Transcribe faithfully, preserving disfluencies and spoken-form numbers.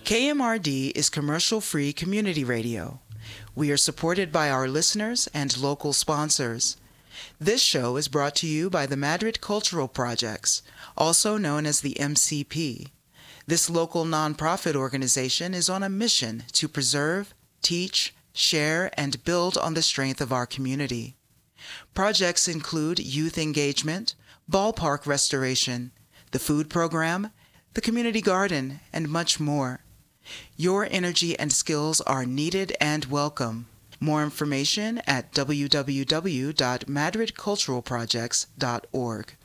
K M R D is commercial-free community radio. We are supported by our listeners and local sponsors. This show is brought to you by the Madrid Cultural Projects, also known as the M C P. This local nonprofit organization is on a mission to preserve, teach, share, and build on the strength of our community. Projects include youth engagement, ballpark restoration, the food program, the community garden, and much more. Your energy and skills are needed and welcome. More information at w w w dot madrid cultural projects dot org.